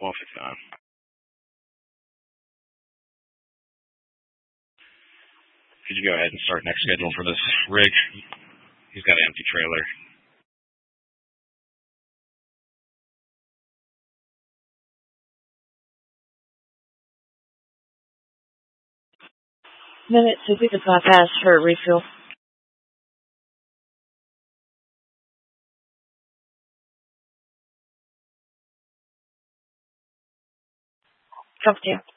12:59. Could you go ahead and start next schedule for this rig? He's got an empty trailer. Minute 255 pass for refuel. Come to you.